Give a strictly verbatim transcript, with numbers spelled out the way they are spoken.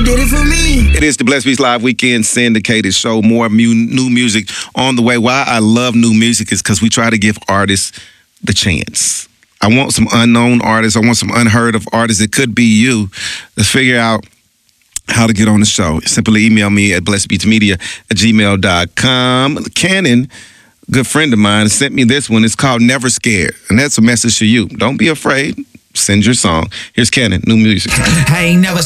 He did it for me. It is the Blessed Beats Live Weekend syndicated show. More mu- new music on the way. Why I love new music is because we try to give artists the chance. I want some unknown artists. I want some unheard of artists. It could be you. Let's figure out how to get on the show. Simply email me at blessedbeatsmedia at gmail dot com. Cannon, good friend of mine, sent me this one. It's called Never Scared. And that's a message to you. Don't be afraid. Send your song. Here's Cannon, new music. I ain't never